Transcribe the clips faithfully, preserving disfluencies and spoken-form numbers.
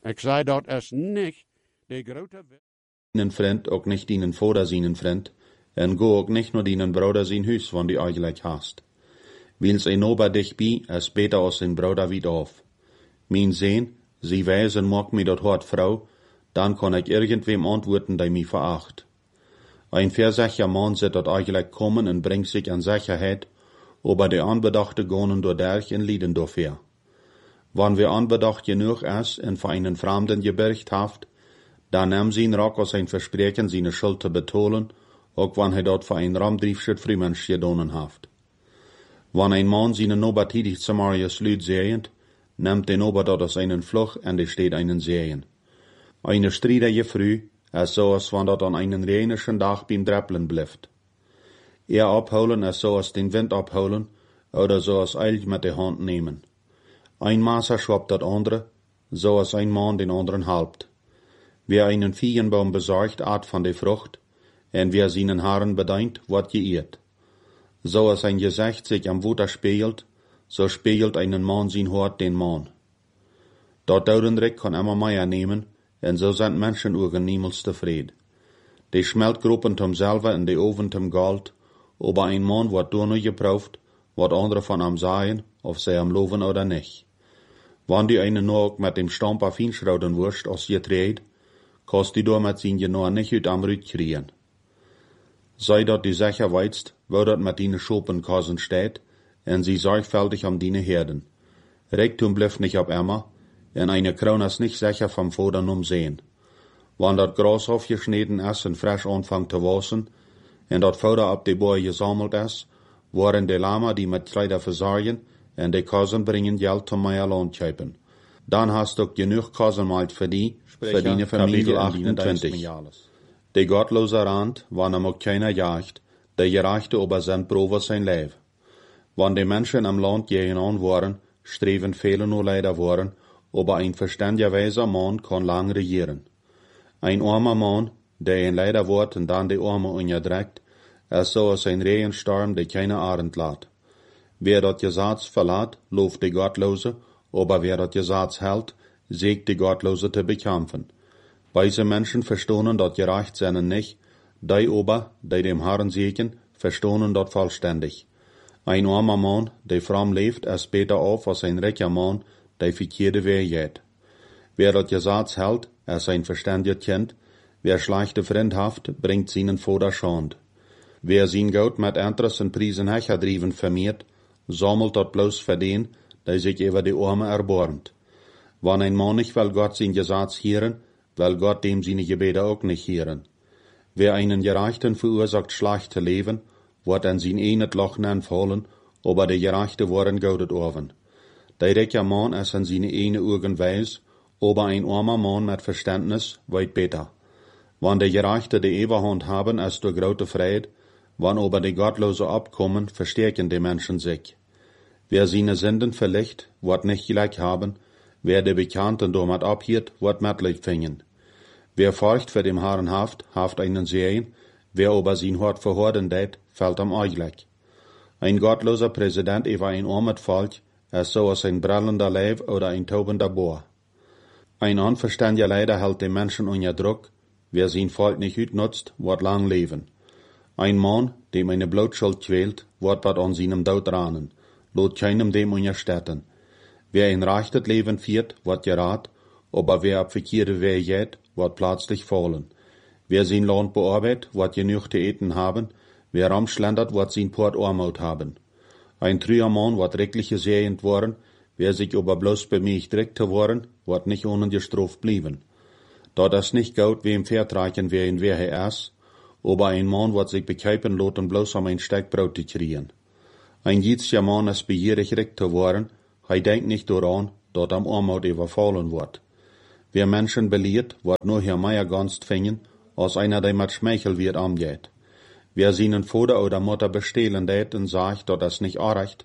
Ik zei dat es nicht de grote... Dienen vriend ook nicht dienen vader zijn vriend, en go ook nicht nur dienen bruder zijn huis, wann die eigentlich hast. Wils ein ober dich bi, es beter als sein bruder wie auf. Mein Sehn, sie weisen mag mi dat hart Frau, dann kann ich irgendwem antworten, der mi veracht. Ein versicher Mann sieht dat eigentlich kommen und bringt sich an Sicherheit, aber der Anbedachte gonen door derch en lieden dafür. Wann wir anbedacht genug is en für einen Fremden gebirgt haft, dann nehm sie ihn rak als ein Versprechen, seine Schuld zu betonen, auch wann er dort für ein Ramdriefschritt Frühmensch gedonen haft. Wann ein Mann seine Nober tidig zu Marius Lüd sehend, nimmt den Nober dort aus einen Fluch und er steht einen Sehen. Eine streidige Früh, es so als wann dort an einen reinischen Tag beim Dreppeln blifft. Er abholen, es so als den Wind abholen, oder so als eilig mit der Hand nehmen. Ein Maßer schwappt dat andere, so als ein Mann den anderen halbt. Wer einen Feigenbaum besorgt, at von der Frucht, en wer seinen Haaren bedeint, wird geirrt. So als ein Gesicht sich am Wutter spiegelt, so spiegelt einen Mann sein Hort den Mann. Dort Daudenrick kann immer mehr nehmen, en so sind Menschenugen niemals zufrieden. Die Schmeltgruppen zum selber in die Oven zum Gold, aber ein Mann wird nur noch geprüft, wat andere von am sagen, ob sie am loven oder nicht. Wann die einen noch mit dem Stamper Fienschraudenwurst aus getreid, kost die door mit sin genau nicht ut am Rüt kriegen. Sei dort die Sache weizt, wo dort mit dine Schopenkassen steht, en sie sorgfältig am dine Herden. Rektum bliff nicht ab Emma, en eine Kraun is nicht sicher vom Vodern umsehen. Wann dort Gras aufgeschnitten is en frisch anfangt zu wassen, en dort Voder ab die Boy gesammelt is, waren die Lama die mit Kleider versorgen, en die Kassen bringen Geld zum Meierland kaufen. Dann hast du genug Kassenmalt für die, für die Familie achtundzwanzig. Die gottlose Rand, wann am auch keiner jagt, der gereichte über sein Probe sein Leben. Wann die Menschen am Land gehen waren, streben viele nur leider waren, aber ein verständiger weiser Mann kann lang regieren. Ein armer Mann, der ein leider wird und dann die Arme unterdrückt, ist so als ein Regensturm, der keine Arend lässt. Wer dort Gesetz verlässt, läuft die Gottlose, aber wer dort Gesetz hält, siegt die Gottlose zu bekämpfen. Weise Menschen verstohnen dort gerecht seinen nicht, die aber, die dem Herrn siegen, verstohnen dort vollständig. Ein armer Mann, der fromm lebt, ist besser auf als ein reicher Mann, der verkehrte Weg geht. Wer dort Gesetz hält, ist ein verständiger Kind, wer schlechte Freund haft, bringt seinen Vater Schand. Wer sein Geld mit Interesse und Priesen hecherdriven vermehrt, sammelt dort bloß für den, der sich über die Arme erbarmt. Wann ein Mann nicht will Gott sein Gesetz hören, will Gott dem seine Gebete auch nicht hören. Wer einen Gerechten verursacht schlechte Leben, wird an sein einet Loch fallen, aber der Gerechte worden gaudet oven. Der reiche Mann ist an seine eine Augen weis, aber ein armer Mann mit Verständnis weit besser. Wann der Gerechte die Eberhand haben, ist durch große Freude, wann aber die Gottlose abkommen, verstärken die Menschen sich. Wer seine Sünden verlicht, wird nicht gleich haben, wer die Bekannten damit abhielt, wird Mitleid finden. Wer furcht für dem Herrn haft, haft einen Sehen, wer aber sein Hort verhorden det, fällt am Eugleck. Ein gottloser Präsident über ein armes Volk ist so als ein brennender Leib oder ein taubender Bohr. Ein unverständiger Leider hält den Menschen unter Druck, wer sein Volk nicht utnutzt, wird lang leben. Ein Mann, dem eine Blutschuld quält, wird bald an seinem Tod rahnen, lot keinem dem unterstetten. Wer ein rechtes Leben führt, wird gerat, aber wer ab verkehrte Weg geht, wird plötzlich fallen. Wer sein Land bearbeitet, wird genug zu eten haben, wer ramschlendert, wird sein Port Armut haben. Ein trüber Mann wird rechtlich gesehend worden, wer sich aber bloß bemüht direkt zu worden, wird nicht ohne gestraft blieben. Da das nicht gut wem vertragen, wer in wer er ist, aber ein Mann wird sich bekeipen lassen, bloß um ein Stück Brot zu kriegen. Ein jüdischer Mann ist begierig recht zu worden, er denkt nicht daran, dort am Armut überfallen wird. Wer Menschen belehrt, wird nur hier mehr Gunst finden, als einer, der mit Schmeichel wird angeht. Wer seinen Vater oder Mutter bestehlen tät und sagt, dort das nicht anrecht,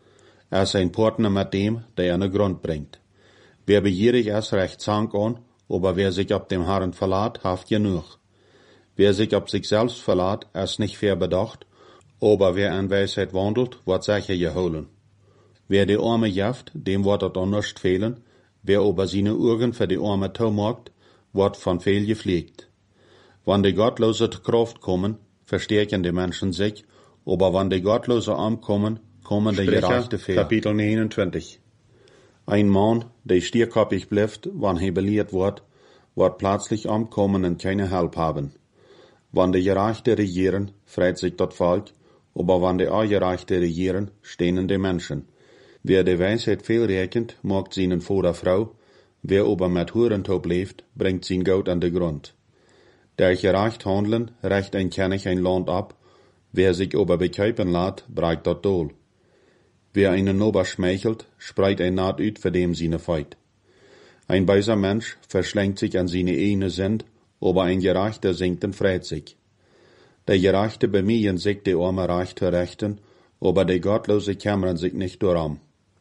er ist ein Partner mit dem, der einen Grund bringt. Wer begierig ist, recht zank an, aber wer sich auf dem Herrn verlässt, haft genug. Wer sich auf sich selbst verlässt, ist nicht fair bedacht, aber wer in Weisheit wandelt, wird sicher geholen. Wer die Arme jaft, dem wird es auch nicht fehlen, Wer über seine Augen für die Arme tau macht, wird von viel gepflegt. Wann die Gottlose zur Kraft kommen, verstärken die Menschen sich, aber wann die Gottlose ankommen, kommen die Gerechte fair. Kapitel neunundzwanzig. Ein Mann, der stierkoppig bleibt, wann er belehrt wird, wird plötzlich ankommen und keine Help haben. Wann die Gerechte regieren, freut sich das Volk, aber wann die Ungerechte regieren, stehen die Menschen. Wer die Weisheit viel rechnet, mag seinen Vater Frau, wer aber mit Hurentop lebt, bringt sein Geld an den Grund. Der gerecht handeln, recht ein König ein Land ab, wer sich aber bekäupen lässt, breigt das Dol. Wer einen Nober schmeichelt, spreit ein Naht ut für dem seine Feit. Ein beiser Mensch verschlängt sich an seine eigene Sinn, aber ein Gerechter singt und freut sich. Der Gerechte bemühen sich, die Arme reich zu rechten, aber die Gottlose kümmern sich nicht darum.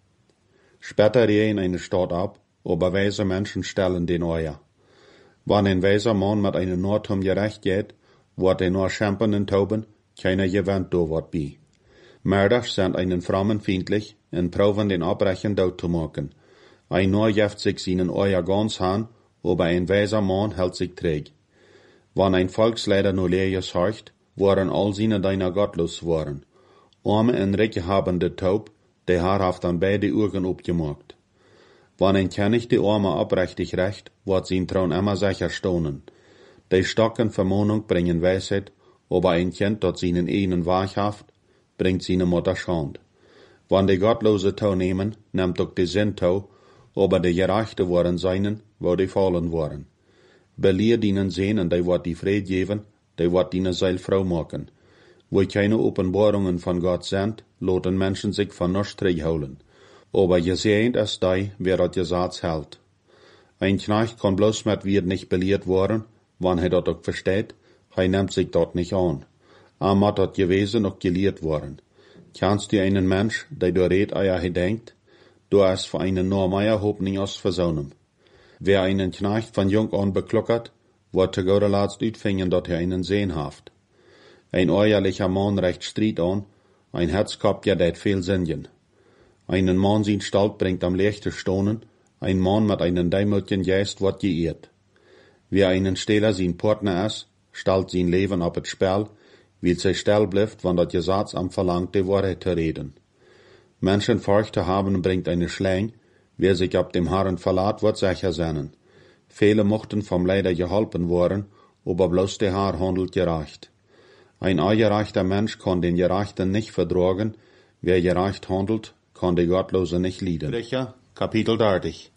Später rehen eine Stadt ab, aber weise Menschen stellen den Euer. Wann ein weiser Mann mit einem Nordturm gerecht geht, wird er nur schämpern und tauben, keiner gewinnt do wird bi. Mörders sind einen Frommen feindlich und proben den Abbrechen dort zu machen. Ein nur jeft sich seinen Euer ganz han, aber ein weiser Mann hält sich träg. Wann ein Volksleider nur Lees horcht, waren all seine deiner gottlos waren. Arme und Ricke haben de Taub, der Haar haft an beide Augen abgemacht. Wann ein König die Arme abrechtig recht, wird sein Traun immer sicher stonen. Die Stocken Vermahnung bringen Weisheit, aber ein Kind, dat seinen einen wahrhaft, bringt seine Mutter Schand. Wann die Gottlose Tau nehmen, nimmt auch die Sinn Tau, aber die Gerechte waren seinen, wo die fallen waren. Belehr ihnen sehen, und die wird die Fried geben, die wird ihnen Seil Frau machen. Wo keine Offenbarungen von Gott sind, loten Menschen sich von nichts holen. Aber gesehnt ist die, wer das Gesetz hält. Ein Knecht kann bloß mit wird nicht belehrt worden, wann er das auch versteht, er nimmt sich dort nicht an. Er muss das gewesen auch gelehrt worden. Kannst du einen Mensch, der du red eier gedenkt, du hast für einen normalen Hoffnung aus versonnen. Wer einen Knecht von jung an beklockert, wird zu gauder Letzt utfingen, dat er einen Sehn haft. Ein eierlicher Mann recht Stried an, ein Herzkopf ja det viel Sinnen. Einen Mann sin Stalt bringt am leichte Stonen, ein Mann mit einen dämmelchen Geist wird geehrt. Wer einen Stehler sin Partner ist, stellt sin Leben ab et Spiel, weil sie still bleibt, wann dat Gesetz am verlangt, die Wahrheit zu reden. Menschen Furcht haben bringt eine Schläng, wer sich ab dem Herrn verlässt, wird sicher sein. Viele mochten vom Leider geholfen worden, aber bloß der Herr handelt gerecht. Ein ungerechter Mensch kann den Gerechten nicht vertragen, wer gerecht handelt, kann die Gottlose nicht lieben. Sprecher, Kapitel dreißig.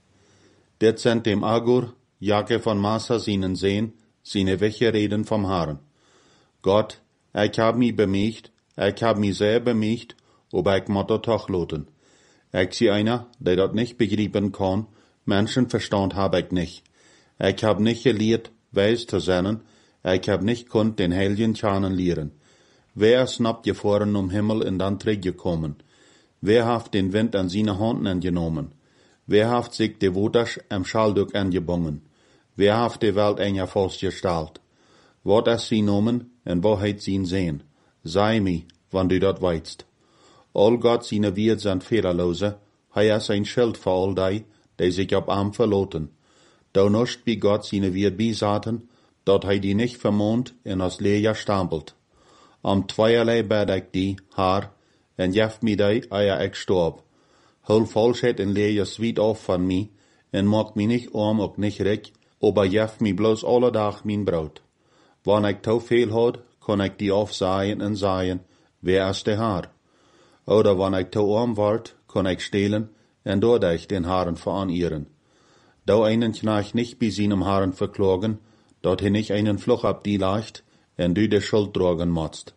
Det sind dem Agur, Jacke von Massa seinen sehen, seine Wäche reden vom Herrn. Gott, ich hab mich bemüht, ich hab mich sehr bemüht, aber ich muss das doch loten. Ich sie einer, der das nicht begreifen kann, Menschenverstand hab ich nicht. Ich hab nicht gelehrt, weis zu sein, ich hab nicht konnt den heiligen Schanen lehren. Wer ist nabt gefahren um Himmel in dann gekommen? Wer haft den Wind an seine Hand angenommen? Wer haft sich die Woters am Schaldück angebungen? Wer haft die Welt enger festgestellt? Wat ist sie nomen en wo heit sie sehen? Sei mi, wann du dat weißt. All Gott seine Wirt sind fehlerlose, hei ist ein Schild für all die, die sich ab am verloten. Da nuscht wie Gott seine Wirt bisaten, dat hei die nicht vermont en as Leja stampelt. Am zweierlei bed ich die, Haar, en jeft mi die, eier ich storb. Hol Falschheit en Leja sweet auf von mi, en mag mi nicht arm ook nicht rik, aber jeft mi bloß alle Tag min Brot. Wann ich tau viel had, kann ich die aufsaien en saien, wer ist der Haar? Oder wann ich tau arm ward, kann ich stehlen, en dort den Haaren veranieren. Da einen Knecht nicht bei seinem Haaren verklagen, dort hin ich einen Fluch ab die leicht, en du de Schuld tragen motzt.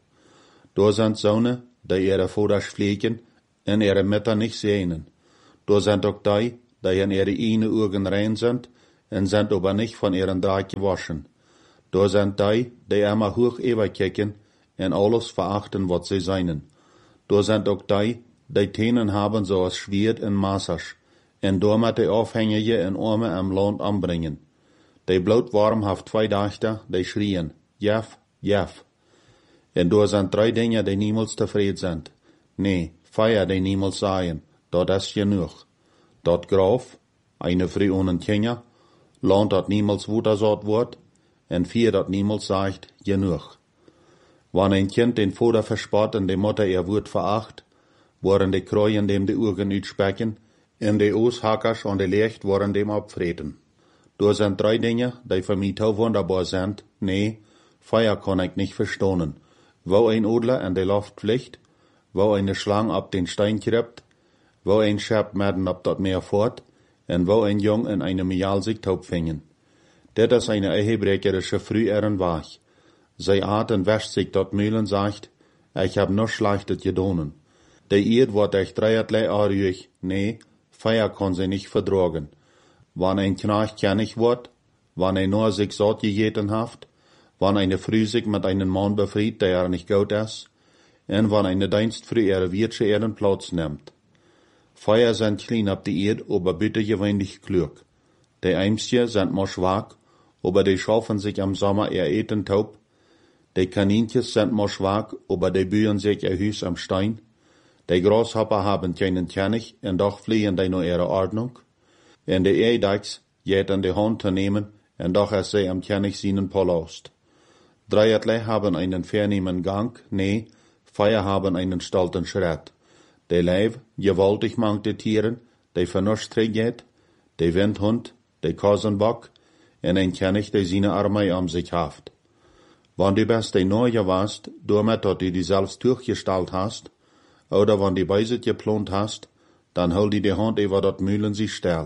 Da sind Söhne, die ihre Vaters pflegen, en ihre Mütter nicht sehnen. Da sind auch die, die in ihre eine Augen rein sind, en sind aber nicht von ihren Dreck gewaschen. Da sind die, die immer hoch überkicken, en alles verachten, was sie seinen. Da sind auch die, die Tänen haben so als Schwert in Massas, en damit die Aufhängige in Arme am Land anbringen. Die Blutwarm haft zwei Dächter, die schrien, Jef, Jef. En da sind drei Dinge, die niemals zufrieden sind. Nee, Feier, die niemals seien, dat ist genug. Dat Graf, eine früh ohne Kinder, lohnt dat niemals Wutersort wordt, en vier dat niemals sagt, genug. Wann ein Kind den Vater verspott en de Mutter ihr Wort veracht, worden de Kreuen dem de Augen uitspecken, en de Ooshackers und de Licht worden dem abvreten. Da sind drei Dinge, die für mich so wunderbar sind, nee, Feuer kann ich nicht verstohnen. Wo ein Adler in de Luft fliegt, wo eine Schlange ab den Stein kriept, wo ein Schab mitten ab dat Meer fort, en wo ein Jung in einem Mial sich taub fingen. Det is eine ehebrecherische früheren Wach. Zij aat en wäscht sich dat Mühl und sagt, ich hab noch Schlechtes gedonen. De Eid wordt echt dreierlei arüig, nee, Feier kann sie nicht verdragen. Wann ein Knecht kennig wird, wann er nur sich satt gegeten haft, wann eine Frau sich mit einem Mann befried, der er nicht gut ist, en wann eine Dienstfrau ihre Wirtsche ihren Platz nimmt. Feier sind klein ab die Erd, aber bitte gewöhnlich klug. Die Eimstje sind mal schwach, aber die schaffen sich am Sommer ihr Eten taub. Die Kaninkjes sind mal schwach, aber die bühen sich ihr Hüs am Stein. Die Grashopper haben keinen König, und doch fliehen die nur ihre Ordnung. Und die Eidechs jäten die Hand zu nehmen, und doch ist sie am König seinen Palast. Dreierlei haben einen vornehmen Gang, nee, Feier haben einen stolzen Schritt. Die Leib, gewaltig mangte Tieren, die Vernunft geht, die Windhund, die Kosenbock, und ein König, der seine Armee um sich haft. Wenn du best die Neue warst, damit, dass du die selbst durchgestellt hast, oder wenn du Beiset geplant hast, dann hol die die Hand über dat Mühlen sie still.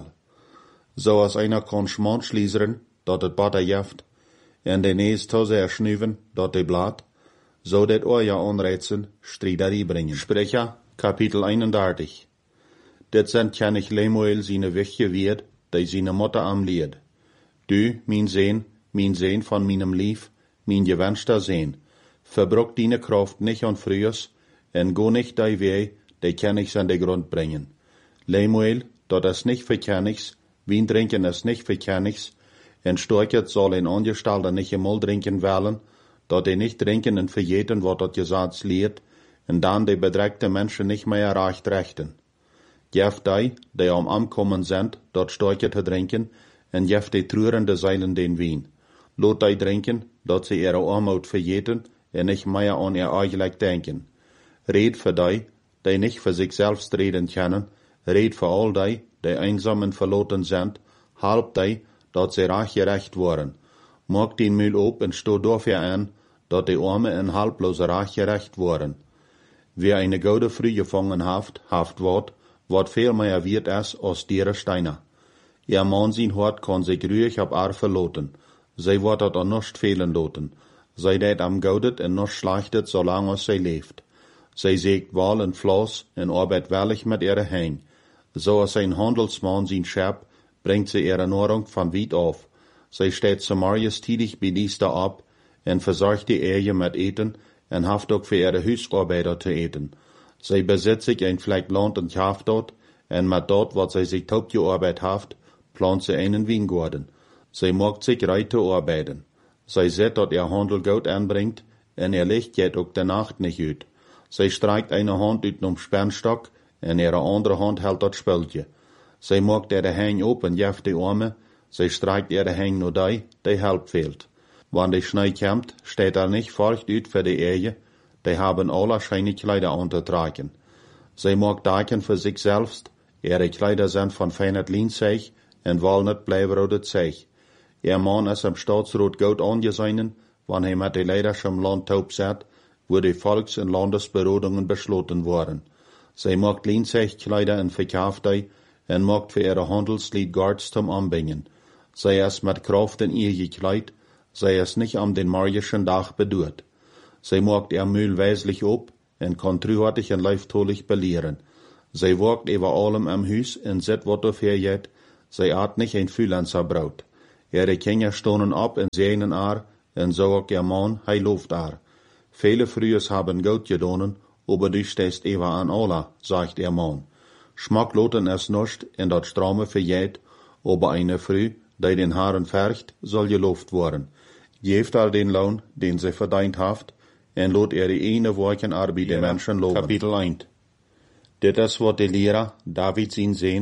So als einer kann Schmand schließen, dat het Butter jeft, en de Nees to sehr schnüven, dat de Blatt, so dat euer Unreizen Striederie bringen. Sprecher, Kapitel einunddreißig. Dit sind König Lemuel seine Wichte wird, die seine Mutter am Lied. Du, mein Sehn, mein Sehn von meinem Lief, mein gewünschter Sehn, verbruck deine Kraft nicht an frühers, en go nicht dei weh, de Königs an de Grund bringen. Lemuel, dat is nicht für Königs, Wien trinken is nicht für Königs, en Storchet soll ein Angestellter nicht einmal trinken wollen, dat er nicht trinken en verjeten, wat dat Gesetz lehrt, en dann die bedreckte Menschen nicht mehr recht rechten. Jef die, die am Ankommen sind, dat Storchet te trinken, en jef die trurende Seilen den Wien. Lot die trinken, dat sie ihre Armut verjeten, en nicht mehr an ihr eigentlich denken. Red für die, die nicht für sich selbst reden können, red für all die, die einsam und verloren sind, halb die, dat sie reich gerecht worden. Mag den Mühl op und sto dafür an, dat die Arme und halblose reich gerecht worden. Wer eine gute Früh gefangen haft, haft wat, wat viel mehr wird es als dere Steiner. Ihr Mann sein Hort kann sich ruhig ab Ar verloten. Sie wird dat an nicht fehlen loten. Sie det am gaudet und nicht schlechtet, solange sie lebt. Sie sägt Wal und Floss und arbeitet wellig mit ihrer Häng. So als ein Handelsmann sein Schab, bringt sie ihre Nahrung von weit auf. Sie steht Samarias tätig bei Liester ab und versorgt die Ehe mit Eten und haft auch für ihre Hausarbeiter zu eten. Sie besitzt sich ein Fleck Land und Schaft dort, und mit dort, was sie sich taub gearbeitet haft, plant sie einen Weingarten. Sie mag sich reit zu arbeiten. Sie sieht, dass ihr Handel Geld anbringt, und ihr Licht geht auch der Nacht nicht ut. Sie streikt eine Hand ut um Spannstock, und ihre andere Hand hält das Spöldje. Sie mag ihre Hänge open, jeft die Arme, sie streikt ihre Hänge nur die, die Help fehlt. Wann die Schnee kommt, steht er nicht furcht ut für die Ehe, die haben alle scheine Kleider untertragen. Sie mag daken für sich selbst, ihre Kleider sind von feiner Linzeich und walnut bleiberodet Zeich. Ihr Mann ist am Staatsrat gut angesehen, wann er mit der Leiders im Land taub sat, wo die Volks- und Landesberodungen beschlossen wurden. Sie mag Linzeichkleider und verkauft die, und mag für ihre Handelslied Guards zum Anbringen. Sie ist mit Kraft in ihr gekleidet, sie ist nicht am den morgischen Tag bedurt. Sie mag ihr Mühl weislich ob, und kann trühartig und leiftolig belehren. Sie wagt über allem am Hüs und sieht, wat dafür geht, sie hat nicht ein Freelancer-Braut. Ihre Kinder stohnen ab und sehnen ar, und so auch ihr Mann, hei loft ar. Viele Frühes haben Geld gedonen, aber du stehst ewa an Allah, sagt ihr Mann. Schmackloten es nicht, in dat Straume verjäht, aber eine Früh, die den Haaren färcht, soll geloft worden. Geeft all den Lohn, den sie verdient haft, en lot ihre eine Wochen Arbeit den Menschen loben. Kapitel eins. Dit is wat de Lehrer, David zijn Sehn,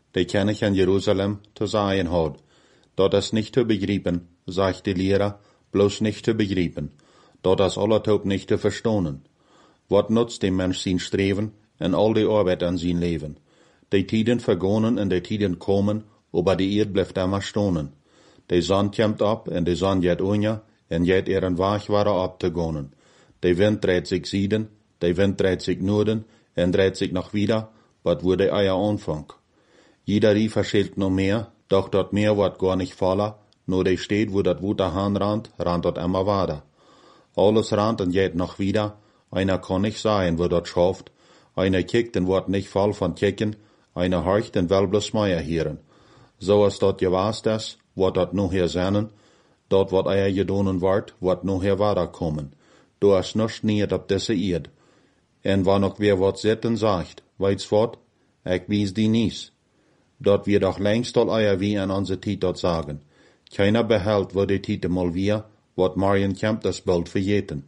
de König in Jerusalem zu sein hat. Dort ist nicht zu begreipen, sagt die Lehrer, bloß nicht zu begreipen. Dort ist allertop nicht zu verstehen. Wat nutzt dem Mensch sein Streben en all die Arbeit an sein Leben? Die Tiden vergonnen en die Tiden kommen, aber die Erd bleibt immer stonen. Die Sonne kommt ab en die Sonne geht unja, en jet ihren Weg war abzugonnen. Die Wind dreht sich Süden, die Wind dreht sich Norden, en dreht sich noch wieder, wat wurde euer Anfang? Jeder Rief verschilt noch mehr, doch dort mehr wird gar nicht fallen, nur die steht, wo dat Wuter Hahn rannt, rannt dort immer weiter. Alles rannt und geht noch wieder, einer kann nicht sein, wo dort schafft, einer kickt und wird nicht voll von kicken, einer horcht und will bloß Meier hören. So ist dort gewasst es, wird dort noch hier sein, dort wird euer gedonen wird, wird noch hier weiterkommen. Du hast nichts nicht ab diese Erd. En wann noch wer wat sitten sagt, weit's wat, ich wies die nies. Dort wird auch längst all euer wie an unsere Tiet dort sagen. Keiner behält, wo die Tiete mal wir, wat Marien kämmt das Bild verjeten.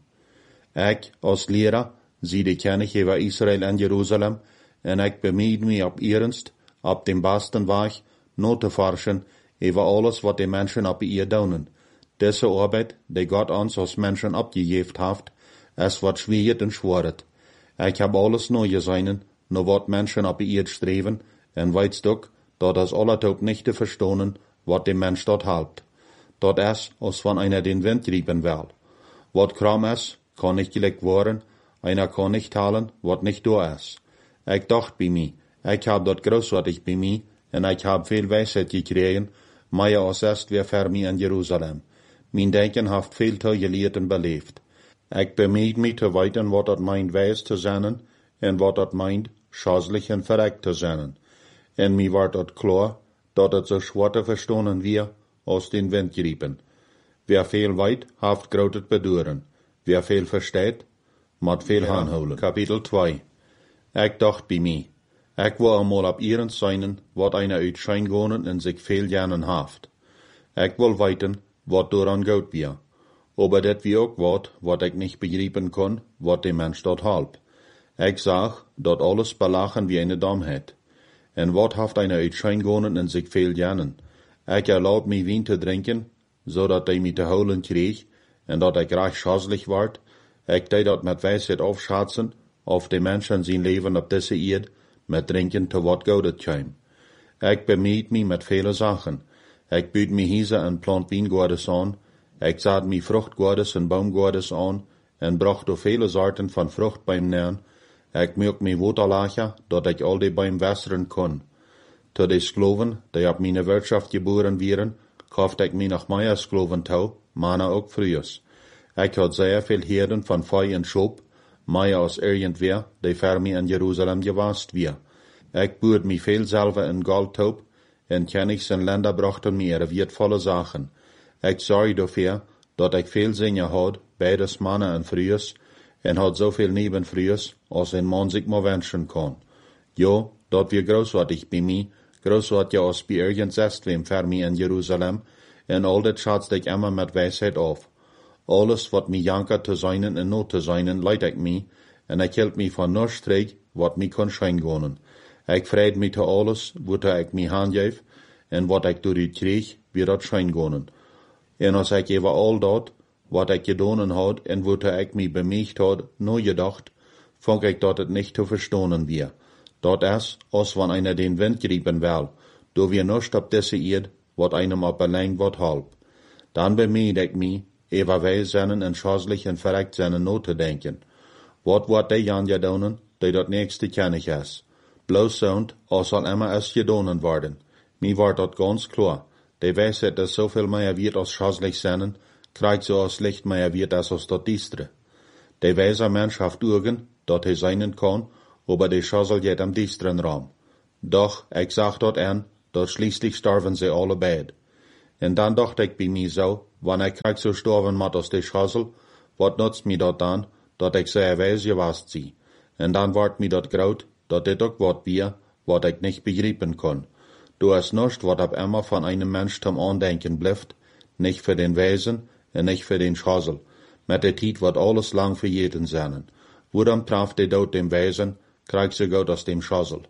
Ich, als Lehrer, sie die König über Israel und Jerusalem, en ich bemüht mich ab ernst, ab dem besten Weg, nur zu forschen, über alles, wat die Menschen ab ihr daunen. Diese Arbeit, die Gott uns als Menschen abgegeben hat, es wird schwierig und schworet. Ich hab alles neu gesehen, nur wat Menschen ab ihr streben, en weit's doch, dort ist allertop nicht zu verstehen, wat dem Mensch dort halbt. Dort ist, als wenn einer den Wind grieben will. Wat kram ist, kann nicht gelegt worden, einer kann nicht teilen, wat nicht da ist. Ich dacht bei mir, ich hab dort großartig bei mir, en ich hab viel Weisheit gekriegen, mehr als erst wer für mich in Jerusalem. Mein Denken haft viel zu gelehrt und belebt. Ich bemüht mich zu weiten, wat dort meint weis zu sein, en wat dort meint schadlich und verreckt zu sein. En mir war dort klar, dat het so schwer zu verstehen wie aus den Wind grieben. Wer viel weit, haft grotet beduren. Wer viel versteht, mat viel ja. Aanholen. Kapitel zwei. Ich dacht bei mir, ich will einmal ab ihren seinen, wat einer uit Scheingonen en sich viel lernen haft. Ich will weiten, wat daran gut wir. Aber det wie auch wat, wat ich nicht begreifen kann, wat der Mensch dort halb. Ich sag, dort alles belachen wie eine Dummheit. En wat haft einer uit Scheingonen en sich viel lernen. Ich erlaub mir Wein zu trinken, so dat ich mich zu holen krieg, en dat ich reich schaslich ward. Ich dei dat mit Weisheit aufschatzen, auf die Menschen sein Leben ab diese Erd, mit Trinken zu wat Goudet käm. Ich bemüht mich mit viele Sachen. Ich büt mi Hiese en plant Weingordes an, ich saat mi Fruchtgordes en Baumgordes an, en bracht o viele Sorten von Frucht beim Nähren. Ich mög mi Waterlacher, dat ich all die beim wässern kann. Zu die Skloven, die ab meine Wirtschaft geboren wären, kauft ich mi nach meiner Skloven tau, mana auch frühers. Ich had sehr viel Herden von Feu und Schop, mehr als irgendwer, die für mi in Jerusalem gewast wir. Ich buurt mi viel selber in Goldtaub, en Königs en Länder brachten mir ihre wertvolle Sachen. Ich sorg dafür, dat ich viel Singer had, beides Manna en frühers, en had so viel neben frühers, als ein Mann sich mal wünschen kann. Jo, dat wir großartig bei mir, großartig als bei irgend wem für mich in Jerusalem, en all dat schatz ich immer mit Weisheit auf. Alles, wat mi jankert zu seinen en not zu seinen, leid ich mi, en ich hielt mi von nur Streik, wat mi kann scheingonen. Ich freid mi zu alles, wo ich mi handgeef, en wat ich durch die krieg, wie dat scheingonen. En als ich über all dat, wat ich gedonen had, en wo ich mi bemüht had, nur gedacht, fang ich dat het nicht zu verstohnen wir. Dat is, als wann einer den Wind grieben will, do wir nicht ab diese Erd, wat einem ab allein wat halb. Dann bemüht ich mi, über weis seinen en schaslich en verreckt seinen not zu denken. Wat wat die Jan gedonen, die dat nächste König is. Bloß sound, als soll immer es gedonen worden. Mi war dat ganz klar. Die Weisheit, dass so viel mehr wird als schaslich seinen, kriegt so als Licht mehr wird als aus dat Distre. Die weiser Mensch haft Urgen, dat he seinen kann, aber die Schassel geht am distren Raum. Doch, ich sag dort an, dat schließlich starven sie alle beid. En dann dacht ich bei mir so, wann ich krieg so starven mat aus die Schassel, wat nutzt mi dat dann, dat ich sehr weis gewast sie. En dann ward mi dat graut, dat dit ook wat wir, wat ich nicht begreifen kann. Du hast nicht, wat ab immer von einem Mensch zum Andenken blifft, nicht für den Wesen en nicht für den Schassel. Met der Tiet wird alles lang für jeden sein. Woran traf die dort dem Wesen, kriegt sie Gott aus dem Schassel.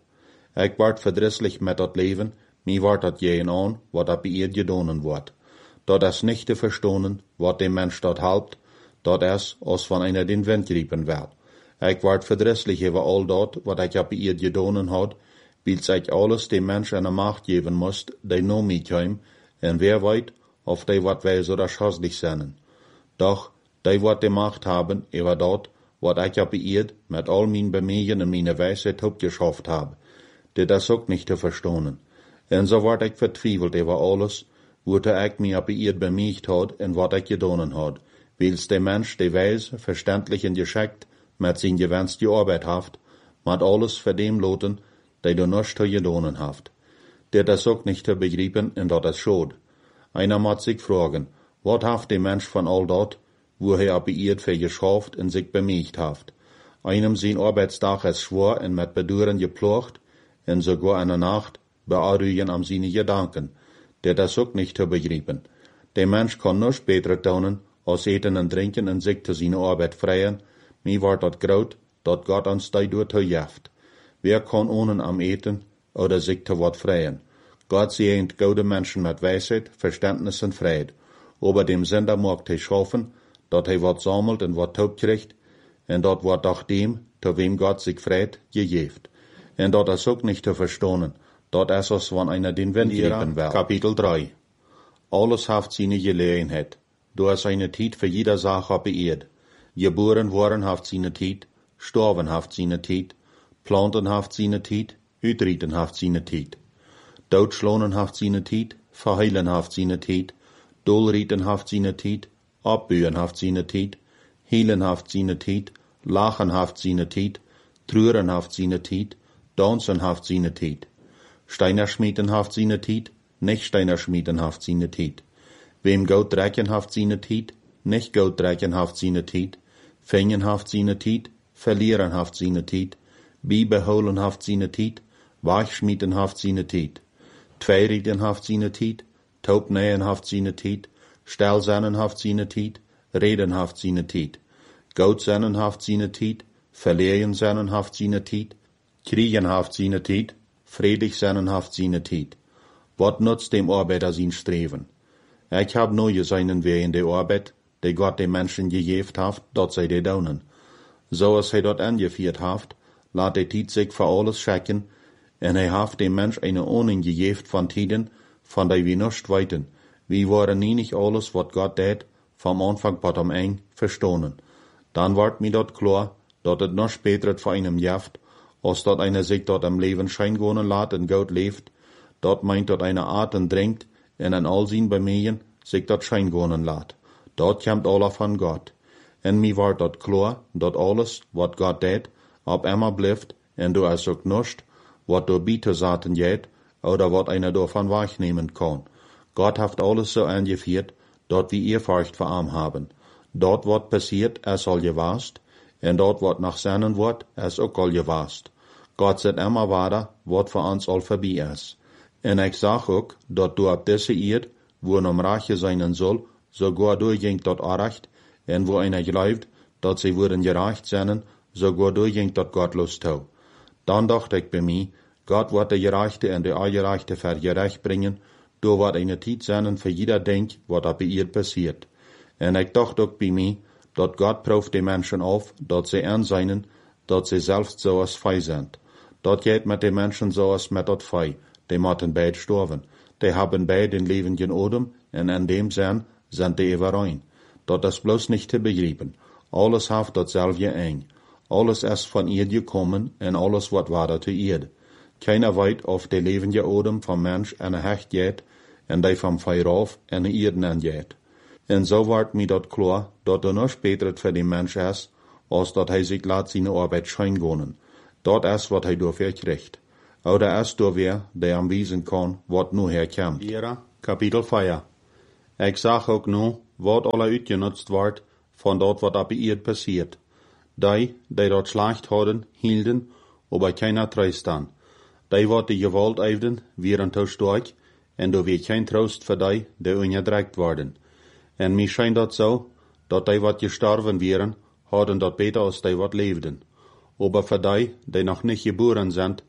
Ik word verdrisselijk met dat leven, mi wordt dat jeen aan, wat dat bij ihr gedonen wordt. Dat is nicht te verstonen, wat dem Mensch dat helpt, dat is, als van einer den Wind riepen wil. Ik word verdrisselijk over al dat, wat ik bij ihr gedonen had, wils ik alles dem Mensch eine Macht geven moest, die no mij kwam, en wer weet, of die wat wijs oder schaslich zijn. Doch, die wat de Macht haben, over dat, wat ik bij ihr met al mijn bemühen en mijn wijsheid opgeschafft habe. Dit is ook nicht te verstonen. En zo word ik vertwijfeld over alles, wat ik mij bij ihr bemüht had en wat ik gedonen had, wils de Mensch de wijze, verständlich en geschickt, met zijn gewenste arbeid haft, met alles voor dem loten, die du nichts te gedonen haft. Dit is ook nicht te begrijpen en dat is schuld. Einer moet zich vragen, wat haft de Mensch van al dat, wo hij bij ihr für geschaft en zich bemüht haft. Einem zijn arbeidsdag is schwer en met beduren geplocht, en sogar eine Nacht bearruigen am seine Gedanken. Dit is ook nicht te begrijpen. De Mensch kan nichts beter tun, als eten en drinken en zich te zijn arbeid vrijen, mi wordt dat groot, dat God ons daardoor toejaft. Wer kan ohne am eten oder sich te wat vrijen? Gott sehnt gute Menschen mit Weisheit, Verständnis und Fried. Aber dem Sender mag hij schaffen, dat hij wat sammelt en wat taub kriegt, en dat wordt doch dem, te wem Gott sich freut, gegeeft. En dat is ook nicht te verstonen, dat is als van einer den Wind riepen will. Kapitel drei. Alles haft seine Gelegenheit. Du hast eine Tijd für jeder Sache auf Erd. Geboren worden haft seine Tijd, sterben haft seine Tijd, planten haft seine Tijd, uitrieten haft seine Tijd. Doodschlonen haft seine Tijd, verheilen haft seine Tijd, dolrieten haft seine Tijd, abbühen haft seine Tijd, helen haft seine Tijd, lachen haft seine Tijd, trüren haft seine Tijd, dansen haft seine Tijd. Steiner schmieden haft seine Tijd, nicht Steiner schmieden haft seine Tijd. Wem Goud drecken haft seine Tijd, nicht Goud drecken haft seine Tijd. Fängen haft seine Tijd, verlieren haft seine Tijd. Bibeholen haft seine Tijd, wachschmieden haft seine Tijd. Tweirieden haft seine Tijd, taubnähen haft seine Tijd. Stelzennen haft seine Tijd, reden haft seine Tijd. Goud zennen haft seine Tijd, verlehen zennen haft seine Tijd. Kriegen haft seine Tijd, vredig zennen haft seine Tijd. Wat nutzt dem Arbeiter sein Streven? Ich hab neue seinen Weh in der Arbeit, die Gott den Menschen gegeben haft, dat zij die daunen. So als hij dat angeführt haft, laat de Tijd sich für alles schicken, en hij haft dem Mensch eine Ahnung gegeben von Tiden, von der wir nicht weiten. Wir waren nie nicht alles, wat Gott deed, vom Anfang bis am Ende verstonen. Dann ward mir dort klar, dat het noch später für einem jaft, als dat einer sich dort am Leben scheingonen laat en Gott leeft, dat meint dat einer aten drinkt, en an all zijn bemühen sich dat scheingonen laat. Dat komt alle van Gott. En mir ward dat klar, dat alles, wat Gott deed, ab immer blijft, en du is ook nichts, wat du bieten zaten geht, oder wat einer davon wahrnehmen kann. Gott hat alles so angeführt, dat wir Ehrfurcht vor ihm haben. Dort wat passiert, es soll gewast, en dort wat nach seinen Wort, es auch all gewast. Gott sagt immer weiter, wat für uns all vorbei ist. En ich sag auch, dat du ab diese Erd, wo um Rache sein soll, sogar durchging dort Arrecht, en wo einer glaubt, dat sie würden gerecht sein, sogar durchging dort gottlos tau. Dann dachte ich bei mir, Gott wird der Gerechte und der Ungerechte für gerecht bringen, du wird eine Zeit sein für jeder Denk, was da bei ihr passiert. En ich dachte auch bei mir, dat Gott prüft die Menschen auf, dat sie anseinen, dat sie selbst so als Fei sind. Dat geht mit den Menschen so als mit dat Fei, die müssen beide sterben. Die haben beide den lebendigen Odem, und in dem Sinn sind die überein. Dat ist bloß nicht zu begreifen. Alles hat dasselbe eng. Alles ist von ihr gekommen, und alles wird weiter zu ihr. Keiner weiß, ob der lebende Odem vom Mensch eine Hecht geht, und der vom Feuer auf eine Erden angeht. Und so wird mir dat klar, dat er noch später für den Mensch ist, als dat hij sich laat seine Arbeit scheingonen. Dat ist, wat hij dafür kriegt. Oder ist da wer, der am wiesen kann, wat nu herkommt. Jera, Kapitel vier. Ich sag auch nu, wat alle uitgenutzt wordt, von dat wat ab ihr passiert. Die, die dort schlecht hadden, hielden, aber keiner treust dan. Die wat die Gewalt eifden, wären te stark, en da wird kein Trost für die, die ungedreckt worden. En mir scheint dat so, dat die wat gestorben wären, hadden dat beter als die wat leefden. Aber für die, die noch nicht geboren sind,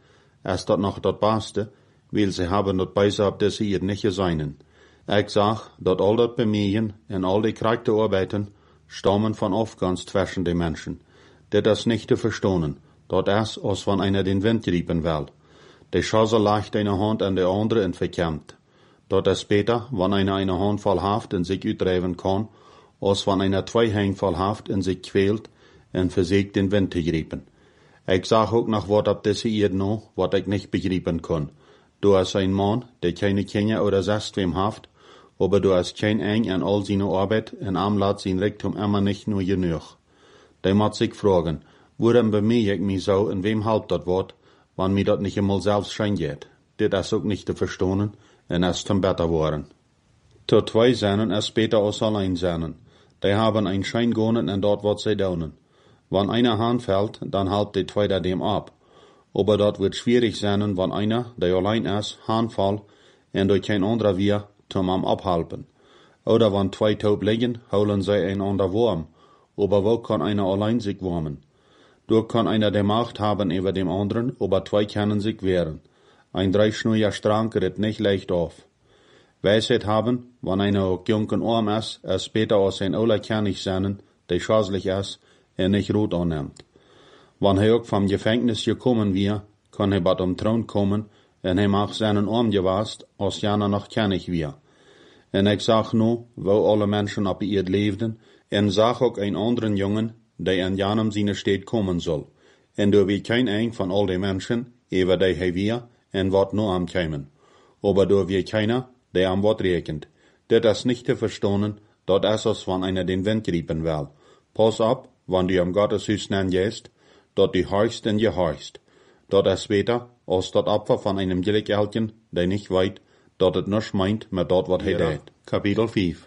als dat nog dat Beste, weil sie haben dat Beise ab deze hier nicht seinen. Ik sag, dat al dat bemühen en al die krijgte arbeiten stammen van Afgans zwischen de Menschen. Dit is nicht te verstonen, dat is als van einer den Wind riepen will. De Chasse leicht eine Hand an de andere en verkämmt. Dat is beter, wann einer eine Hand voll Haft in sich uitdrijven kann, als wann einer zwei Hände voll Haft in sich quält en versägt den Wind te griepen. Ik sag ook nog wat op deze eerd no, wat ik nicht begrijpen kon. Du is ein Mann, der keine Kinder oder sonst wem haft, aber du hast kein eng an all seine Arbeit en am laat sein Rektum immer nicht nur genug. Der muss sich fragen, woran bemühe ich mich so en wem halbt dat wat, wann mir dat nicht einmal selbst schein geht. Dit is ook nicht zu verstonen en es zum Better worden. Tot zwei seinen es beter als allein seinen. Die haben ein Schein gonen en dort wat sie daunen. Wann einer Hand fällt, dann halbt die zweite dem ab. Aber dort wird schwierig sein, wenn einer, der allein ist, Hand fällt en durch kein anderer wir zum am abhalten. Oder wenn zwei taub liegen, holen sie einander warm. Aber wo kann einer allein sich warmen? Dort kann einer die Macht haben über dem anderen, aber zwei können sich wehren. Ein dreischnuriger Strang ritt nicht leicht auf. Weisheit haben, wenn einer auch jung und arm ist, es später als ein Ola kann nicht sein, der schadlich ist, er nicht Rot annimmt. Wenn er auch vom Gefängnis gekommen wir, kann er bald um Thron kommen, en er mag seinen Arm gewast, als jana noch kennig wir. En ik zag nu, wo alle Menschen op ihr leefden, en zag ook een anderen Jungen, der an janem seine Steed kommen soll. En door wie kein eng van al die Menschen, ewer die hij wir, en wat nu am kämen. Aber door wie keiner, der am wat rekent. Dit is nicht te verstonen, dat is als wann einer den Wind riepen will. Pass op, wann du am Gotteshuis nen gehst, dat die horchst en je horchst. Dat is beter, als dat Opfer van einem Gilligeltjen, der nicht weet, dat het nisch meint met dat wat hij deed. Kapitel vijf.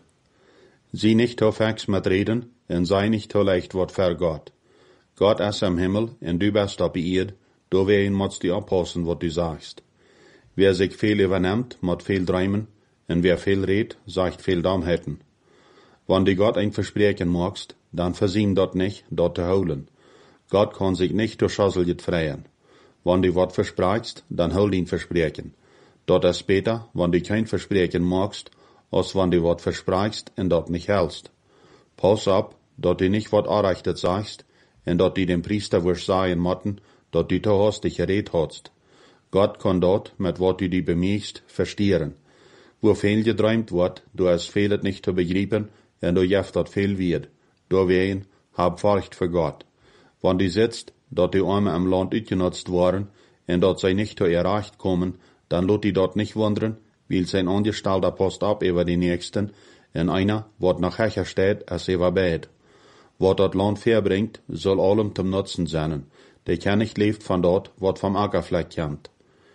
Zie nicht te vex met reden, en sei nicht te leicht wat ver Gott. Gott is am Himmel, en du bist op Erd, do wen mots die oppassen wat du sagst. Wer sich viel übernimmt, mot viel träumen, en wer viel redt, sagt viel Dummheiten. Wann du Gott ein Versprechen magst, dann versiem dat nicht, dat te holen. Gott kann sich nicht durch Schasseljet freien. Wann du wat versprachst, dann hol ihn Versprechen. Dat is beter, wann du kein Versprechen magst, als wann du wat versprachst en dat nicht hältst. Pass op, dat du nicht wat Arrechtet sagst, en dat du dem Priester wirst sagen motten, dat du te hastig geredet hast. Gott kann dat, mit wat du die bemühst, verstieren. Wo viel geträumt wird, du hast vielet nicht zu begreifen, en du jeft dat viel wird. Du wehen, hab Furcht für Gott. Wann du sitzt, dat die Arme am Land uitgenutzt waren, en dat zij nicht zu erreicht kommen, dann lot die dort nicht wundern, weil sein Angestellter passt ab über die Nächsten, en einer, wat nach Hecher steht, als er bet. Wat dat Land verbringt, soll allem zum Nutzen sein. Der kann nicht lebt von dort, wat vom Ackerfleck kommt.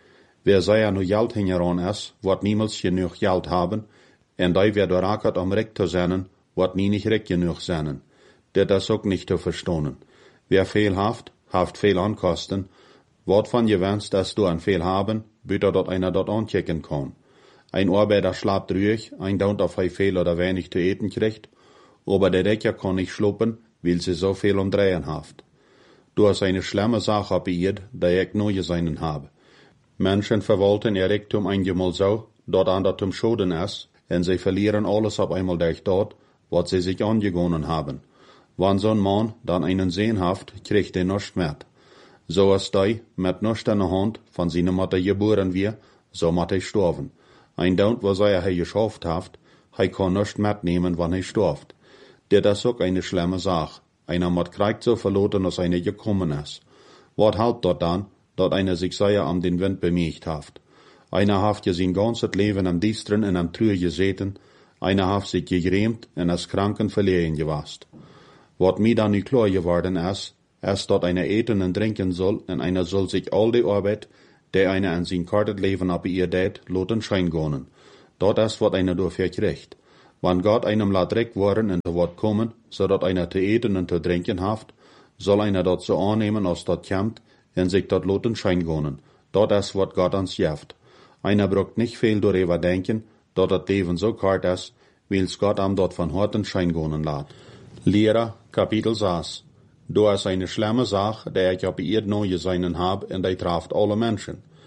Wer sei ja nur Geld hingeran ist, wat niemals genug Geld haben, en die wer door ackert om recht zu sein, wat nie nicht recht genug sein. Dit is ook nicht zu verstonen. Wer viel haft, haft viel ankosten. Wat van je wenst, dass du an viel haben, büter dort einer dort anchecken kann. Ein Arbeiter schlapt ruhig, ein daunt auf hij viel oder wenig zu eten kriegt, aber der Decker kann nicht schluppen, weil sie so viel umdrehen haft. Du hast eine schlimme Sache abiert, der ich neu seinen habe. Menschen verwalten ihr Rektum einmal so, dort an zum Schoden ist, en sie verlieren alles auf einmal durch dort, was sie sich angegonnen haben. Wann so ein Mann dann einen Sehen haft, kriegt er nichts mit. So ist die, mit nichts in der Hand, von seiner Mutter geboren wir, so muss er sterben. Ein Daunt, was er hier geschafft hat, er kann nichts mitnehmen, wann er stirbt. Dit is ook eine schlimme Sache. Einer muss kriegt so verloren, als einer gekommen ist. Wat halt dort dann, dat einer sich sehr am den Wind bemüht hat? Einer hat ja sein ganzes Leben am Diestren und am Trühe geseten, einer hat sich gegrämt und als Kranken verlegen gewast. Wat mir dann nicht klar geworden ist, ist, dat einer eten und trinken soll, und einer soll sich all die Arbeit, der einer an sein kartet Leben ab ihr dät, loten schein gonen. Dat ist, wat einer dafür kriegt. Wann Gott einem laat recht worden und zu Wort kommen, so dat einer zu eten und zu trinken haft, soll einer dat so annehmen, als dat kommt, und sich dat loten schein gonen. Dat ist, wat Gott ans jeft. Einer braucht nicht viel darüber denken, dat dat Leben so kart ist, weil's Gott am dort von Horten schein gonen laat. Lehrer, Kapitel sechs. Du ist eine schlimme Sache, der ich auf ihr neue seinen hab, und die traft alle Menschen.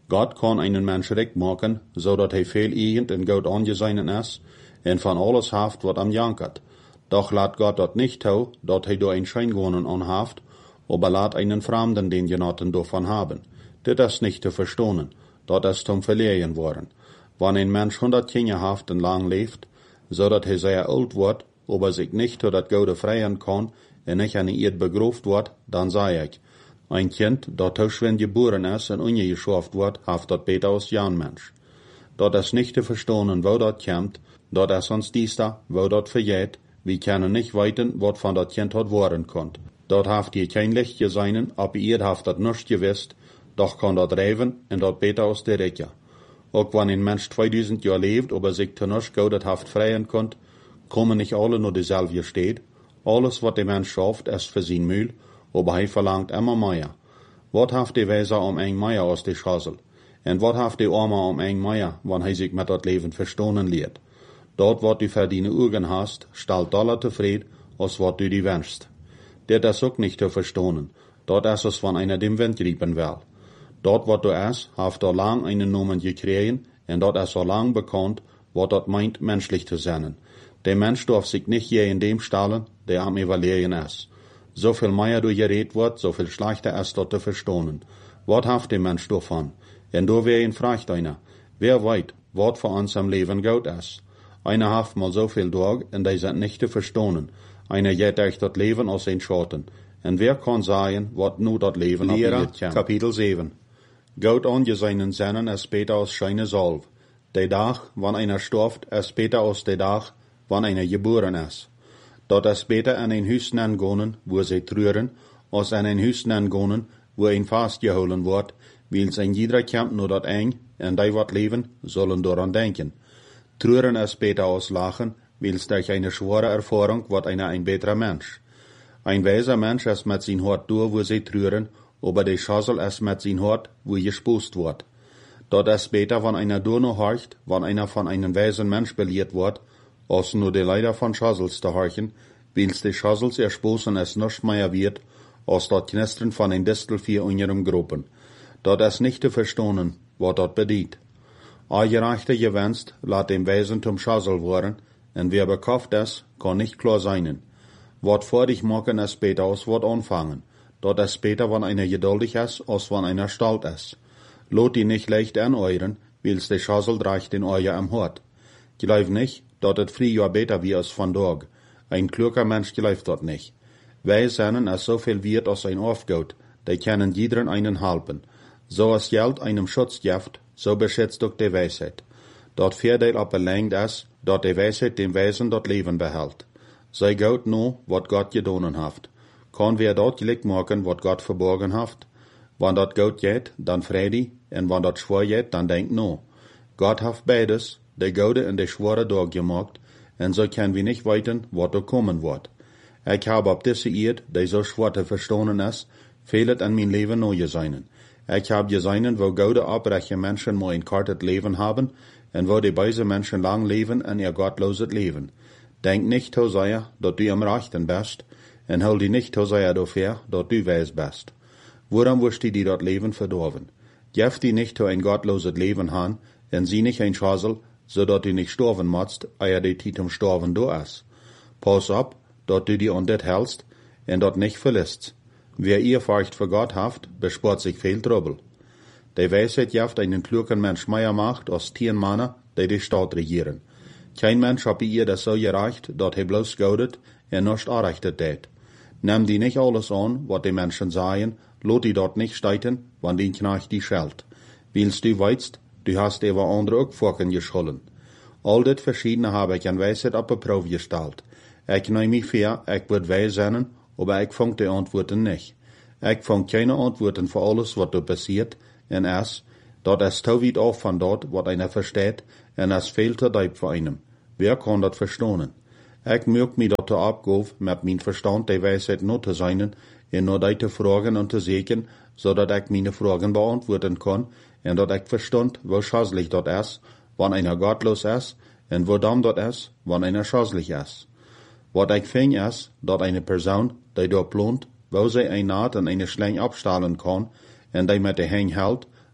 Gott kann einen Mensch recht machen, so dat hij veel irgend en Gott angesehen is, en van alles haft wat am jankert. Doch laat Gott dat nicht tau, dat hij door een Scheingonen anhaft, aber laat einen Fremden den Genoten davon haben. Dit is nicht zu verstohnen, dat is zum Verlieren worden. Wann ein Mensch hundert Jahre haft en lang leeft, so dat hij sehr oud wordt, aber sich nicht zu dat Gode freien kann, en nicht an Erd begroeft wordt, dan zei ik, ein Kind, dat tussen wenn geboren is en ungeschaft wordt, haft dat beter als Jan Mensch. Dat is nicht zu verstohnen, wo dat komt, dat is ons dies da, wo dat vergeht, wir können nicht weiten, wat van dat Kind hat worden konnt. Dat haft ihr kein Licht geseinen, aber ihr haft dat nicht gewusst, doch kann dat reiven en dat beter als der Rekia. Auch wenn ein Mensch zweitausend Jahre lebt, aber sich zu nicht Gott haft freien konnt, kommen nicht alle nur dieselbe steht. Alles, was der Mensch schafft, ist für sein Mühl, aber er verlangt immer mehr. Wat haft der Weiser um ein Meier aus der Schassel? En wat haft der Arme um ein Meier, wann er sich mit dat Leben verstohnen liet? Dort, wat du verdiene Ugen hast, stellt Dollar zufrieden, als wat du die wünschst. Dit is ook nicht zu verstohnen. Dort ist es, wann einer dem Wind riepen will. Dort, wat du es, haft er lang einen Namen gekriegen, en dort ist so lang bekannt, wat dat meint, menschlich zu sein. Der Mensch darf sich nicht je in dem stellen, der am Evaluieren ist. So viel mehr du geredet wird, so viel schlechter ist dort zu verstohnen. Wat haft der Mensch davon? En du wer ihn fragt einer, wer weit, wat für uns am Leben gut ist? Einer haft mal so viel Tag, en die sind nicht zu verstohnen. Einer geht euch dat Leben aus den Schatten. En wer kann sagen, wat nu dat Leben abgeht? Kapitel sieben. Gott angesehenen Sinnen ist beter als scheine Salve. Der Tag, wann einer stirbt, ist beter als der Tag, wann einer geboren ist. Dat is beter an ein Huis gehen, wo sie trüren, als an ein Huis gehen, wo ein fastgeholen wird, weil ein jeder kommt nur dat eng, en die wat leben, sollen daran denken. Trüren ist beter als lachen, weil durch eine schwere Erfahrung wird einer ein besserer Mensch. Ein weiser Mensch ist mit sein Hort durch, wo sie trüren, aber der Schassel ist mit sein Hort, wo gespost wird. Dat ist beter, wenn einer durch noch horcht, wenn einer von einem weisen Mensch belehrt wird, als nur die Leider von Schassels zu horchen, weil's die Schassels ersposen es nicht mehr wird, als dat Knistern von ein Distelvieh in ihrem Gruppen. Dat ist nicht zu verstohnen, wat dat bedient. A gerechte gewünscht, laat dem Weisen zum Schassel worden, en wer bekauft es, kann nicht klar seinen. Wat vor dich machen es beter als wat anfangen. Dat ist beter, wenn einer geduldig ist, als wenn einer stolz ist. Lot die nicht leicht aneuren, weil's die Schassel dreigt den Euer am Hort. Glaub nicht, dat het früher beter wie als vandaag. Ein kluger Mensch glaubt dat nicht. Wij zijn als so viel wird als ein Aufgaut, die können jederen einen helpen. So als Geld einem Schutz gibt, so beschützt auch die Weisheit. Dat Voordeel op belangt is, dat die Weisheit dem Weisen dat Leben behält. Sei Gott nur, wat Gott gedonen haft. Kann wer dat gelijk maken, wat Gott verborgen haft? Wann dat Gott geht, dann Friede, en wann dat schwer geht, dann denk no. Gott haft beides, de Gode en de schwere Dag gemaakt, en so können wir nicht weiten, wat er kommen wird. Ich habe op diese Erd, die so schwer zu verstohnen ist, vielet an mein Leben neu gesehen. Ich habe gesehen, wo Gode abreiche Menschen mal ein kartet Leben haben, en wo die beise Menschen lang leben en ihr gottloses Leben. Denk nicht, Hosea, dat du am Rechten bist, en hol die nicht, Hosea, dafür, dat du weis bist. Woran wirst die, die dat Leben verdorven? Gef die nicht, ein gottloses Leben han, en sie nicht ein Schassel, so dat du nicht sterben musst, eer die Tit um sterben du is. Pass op, dat du die an dit hältst, en dat nicht verlässt. Wer ihr Furcht vor Gott haft, bespart sich viel Trouble. Die Weisheit jaft einen klugen Mensch mehr macht, als tien Männer, die die Stadt regieren. Kein Mensch hab ihr das so gereicht, dat he bloß gaudet, en nicht anrechtet tät. Nimm die nicht alles an, wat die Menschen sagen, lot die dort nicht steiten, wann die Knecht die schellt. Willst du weißt, du hast über andere auch Vorken geschollen. All dit verschiedene habe ich an Weisheit op een Probe gestellt. Ich nehm mich vor, ich wird weis sein, aber ich fang die Antworten nicht. Ich fang keine Antworten für alles, was da passiert, en es, dat es so weit auf von dort, wat einer versteht, en es fehlt der Deib für einem. Wer kann dat verstohnen? Ich mög mich dat abgauf, mit mein Verstand die Weisheit not zu sein, en nur die zu fragen und zu sehen, so dat ich meine Fragen beantworten kann, en dat ich verstand, wo schasslich dat is, wann einer gottlos is, en wo dann dat is, wann einer schasslich is. Wat ich fing is, dat eine Person, die dort plant, wo sie ein Naht en eine Schlang abstahlen kann, en die mit de Hang hält,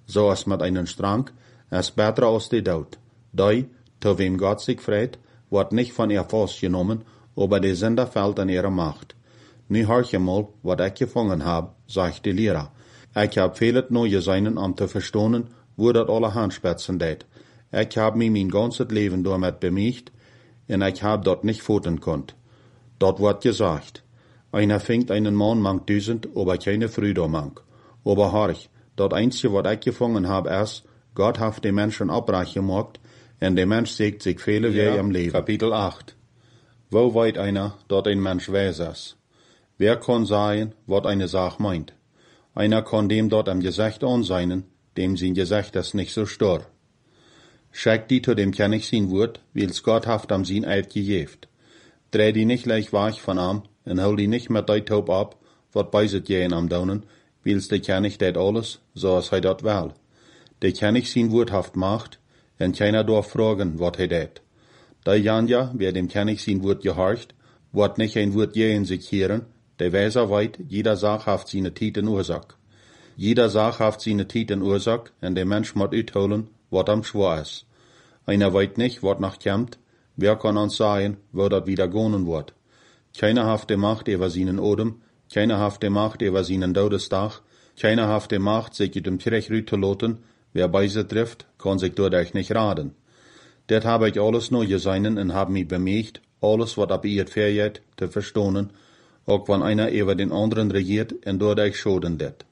so als mit einen Strang, es besser als die Dood. Die, zu wem Gott sich freut, wird nicht von ihr genommen, aber die Sünder fällt in ihre Macht. Nu hör je mal, wat ich gefangen hab, sagt die Lehrer. Ich hab vieles neue seinen, um zu verstehen, wo dat alle Handspitzen deed. Ich hab mich mein ganzes Leben damit bemüht, und ich hab dort nicht foten konnt. Dort wird gesagt, einer fängt einen Mann mang tausend, aber keine Früh mang. Aber horch, dort einzige, wat ich gefangen hab, ist, Gott hat den Menschen abreich gemacht, und der Mensch sägt sich viele ja, Wege im Leben. Kapitel acht. Wo weit einer, dort ein Mensch weiß es? Wer kann sagen, wat eine Sache meint? Einer kann dem dort am Gesicht anseinen, dem sein Gesicht ist nicht so stur. Schickt die zu dem König sein Wort, weil's Gott haft am sein Eid gegeft. Dreh die nicht leicht weich von am, und hol die nicht mit dei Taub ab, wat beiset jähen am Daunen, weil's der König det alles, so as hei dort will. Der König sein Wort haft macht, und keiner darf fragen, wat hei det. Da Janja, wer dem König sein Wort gehorcht, wird nicht ein Wort jähen sich hören, der Weser weit, jeder Sach haft seine Titen Ursache. Jeder Sach haft seine Titen Ursache, und der Mensch muss utholen, wat am schwor is. Einer weit nicht, wat noch kämmt, wer kann uns sagen, wo dat wieder gonen wird. Keiner haft die Macht über seinen Odem, keiner haft die Macht über seinen Todestag, keiner haft die Macht, sich ut dem Kirch rüt zu loten, wer beise trifft, kann sich dadurch nicht raden. Det hab ich alles neu geseinen und hab mich bemüht, alles wat ab ihr verjet, zu verstohnen, auch wenn einer über den anderen regiert und dadurch schoden det.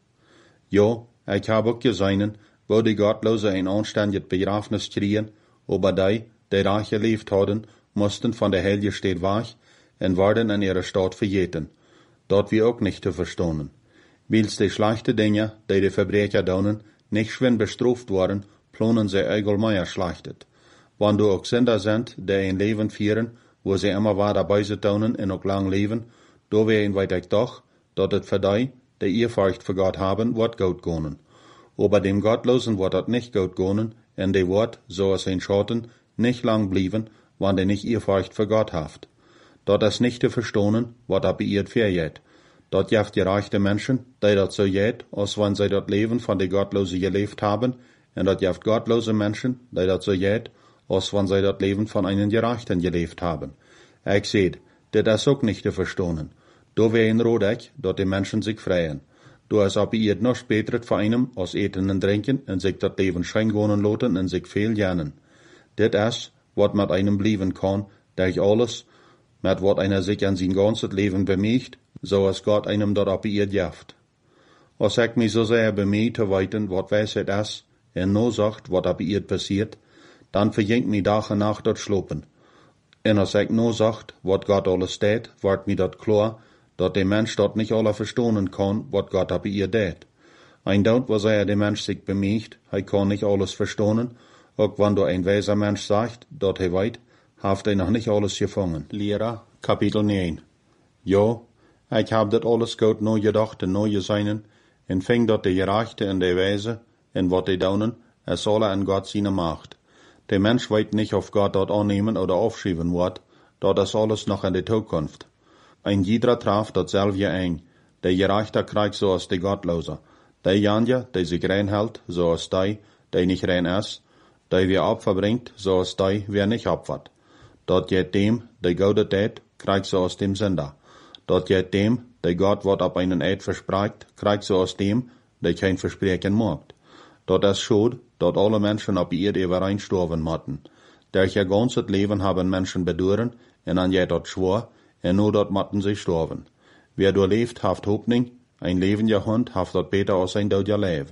Ja, ich hab auch geseinen, wo die Gottlose ein anständiges Begrafnis kriegen, aber die, die reich gelebt hadden, mussten von der Helge steht wach und werden in ihrer Stadt verjeten. Dort wir auch nicht zu verstohnen. Weil's die schlechte Dinge, die die Verbrecher daunen, nicht schwen bestraft worden, plonen sie allgemein schlechtet. Wenn du auch Sünder sind, die ein Leben führen, wo sie immer war dabei zu daunen und auch lang leben, do wehen weit ich doch, dat het für die, die ihr Furcht für Gott haben, wird gut gonen. Aber dem Gottlosen wird dat nicht gut gonen, und die wird, so als ein Schotten, nicht lang blieben, wann der nicht ihr Furcht für Gott haft. Dort ist nicht zu verstohnen, wat ab ihr verjet. Dort jaft gereichte Menschen, die dat so jet, als wenn sie dort Leben von die Gottlose gelebt haben, und dort jaft gottlose Menschen, die dat so jet, als wenn sie dort Leben von einen Gerechten gelebt haben. Ich seht, dit ist auch nicht zu verstohnen. Do wär ein Rodeck, dort die Menschen sich freien. Du als ob ihr noch später für einem aus Eten und Trinken und sich das Leben schein gonen loten und sich viel lernen. Dit ist, wat mit einem blieben kann, durch alles, mit wat einer sich an sein ganzes Leben bemüht, so als Gott einem dort ob ihr jaft. Als ich mich so sehr bemüht zu weiten, wat Weisheit ist, und no sagt, wat ob ihr passiert, dann verjinkt mi Tag und Nacht dort schlopen. Und als ich no sagt, wat Gott alles tät, wird mi dort klar, dat der Mensch dort nicht alle verstohnen kann, wat Gott ab ihr tät. Ein Dort, wo er der Mensch sich bemüht, er kann nicht alles verstohnen, auch wenn du ein weiser Mensch sagt, dort er weit, haft er noch nicht alles gefangen. Lehrer, Kapitel neun. Ja, ich hab dat alles gut neu gedacht und neu geseinen, und fing dort die Gerechte und die Weise, und wat die daunen, es solle an Gott seine Macht. Der Mensch weit nicht auf Gott dort annehmen oder aufschieben wird, dort ist alles noch in der Zukunft. Ein jeder traf dat selbe ein. Der Gerechte kriegt so als die Gottlose. Der Janja, der sich rein hält, so als die, der nicht rein ist. Der wer Opfer bringt, so als die, wer nicht opfert. Dort geht dem, der Gode tät, kriegt so aus dem Sünder. Dort geht dem, der Gott wird ab einen Eid verspricht, kriegt so aus dem, der kein Versprechen macht. Dort ist schuld, dort alle Menschen ab ihr überein sterben motten. Durch ihr ganzes Leben haben Menschen bedauern, und an je dort schwor, und nur dort motten sie sterben. Wer dort lebt, haft Hoffnung, ein lebender Hund haft dort beter als ein toter Leben.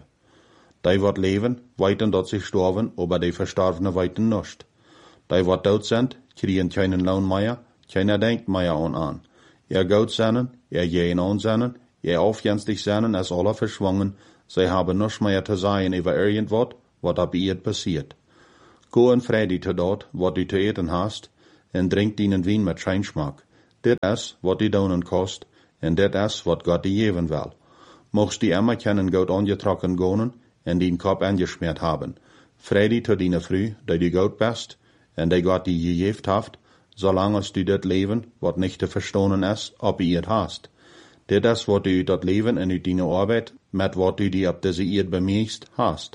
Die wird leben, weiten dort sie sterben, aber die Verstorbene weiten nicht. Die wird tot sind, kriegen keinen Lohn mehr, keiner denkt mehr an an. Ihr gut seinen, ihr jeden ansennen, ihr aufjenstig seinen, als alle verschwungen, sie haben nichts mehr zu sagen über irgendwas, was ab ihr passiert. Go in Friede zu dort, was du zu eten hast, und trink ihnen Wein mit Scheinschmack. Dit is, wat die daunen kost, en dit is, wat Gott die geven will. Mochst die immer kennen Gott angetrokken gonen, en dien Kopf angeschmiert haben. Friede zu deine Früh, die du Gott bist, en die Gott die gegeft haft, solange als du dat Leben, wat nicht zu verstohnen is, ob ihr hast. Dit is, wat du dat Leben en uit deine Arbeit, met wat du die ab diese Erd bemühst, hast.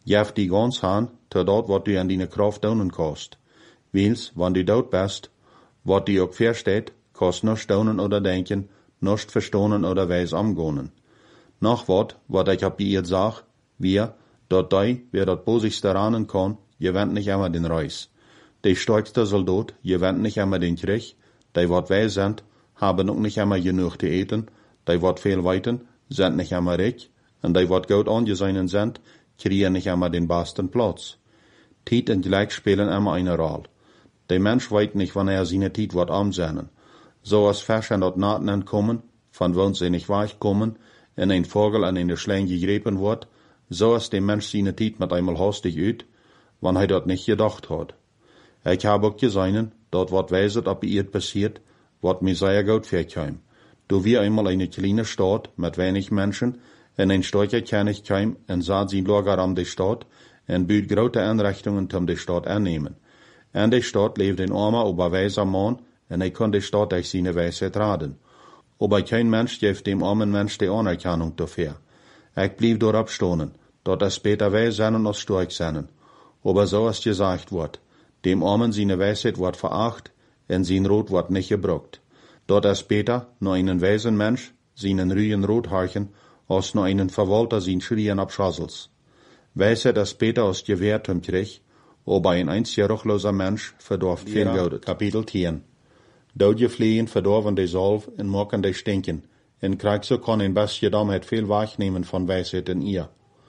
Jef die ganz han, te dort wat du an deine Kraft daunen kost. Wils, wann du dort bist, wat die auch versteht, kost nicht daunen oder denken, nicht verstonen oder weis amgonen. Noch wat, wat ich hab ihr sag, wir, dort dei, wer dort bosigste ranen kann, je wendt nicht immer den Reis. Die stärkste Soldat, je wendt nicht immer den Krieg, die wat weis sind, haben auch nicht immer genug zu eten, die wat viel weiten, sind nicht immer reich, und die wat gut angesehen sind, kriegen nicht immer den besten Platz. Tiet und Gleich spielen immer eine Rolle. Der Mensch weiß nicht, wann er seine Tiet wat amsehnen. So als Fäschen dort Naten entkommen, von wo sie nicht weich kommen, in ein Vogel an eine Schlein gegriffen wird, so ist der Mensch seine Tiet mit einmal hastig üt, wann er dort nicht gedacht hat. Ich habe auch gesehen, dort wat weiset, ob ihr passiert, wat mir sehr gut vorkam. Du wir einmal eine kleine Stadt mit wenig Menschen, in ein Städtchen kann ich kam, und sah sie Lager an die Stadt, und büt große Einrichtungen, um die Stadt annehmen. In der Stadt lebt ein armer, aber weiser Mann, und er konnte die Stadt durch seine Weisheit raten. Aber kein Mensch gibt dem armen Mensch die Anerkennung dafür. Ich blieb dort abstonen, dort er später weis sein als stark sein. Aber so ist gesagt wird, dem Armen seine Weisheit wird veracht, und sein Rot wird nicht gebraucht. Dort er später nur einen weisen Mensch, seinen Rühen rot harchen, als nur einen Verwalter sein Schrien abschassels. Weisheit er später aus Gewehrt im Krieg, aber ein einziger ruchloser Mensch verdorft viel Geld. Kapitel zehn. Dort je fliehen verdorven die Salv und machen die stinken. In Krieg so kann ein bisschen Dummheit viel wahrnehmen von Weisheit in ihr.